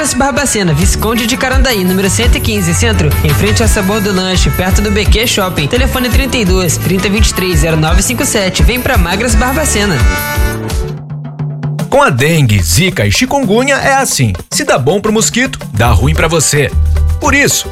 Magras Barbacena, Visconde de Carandaí, número 115, Centro, em frente a Sabor do Lanche, perto do BQ Shopping. Telefone 32 3023 0957. Vem pra Magras Barbacena. Com a dengue, zika e chikungunya é assim. Se dá bom pro mosquito, dá ruim pra você. Por isso,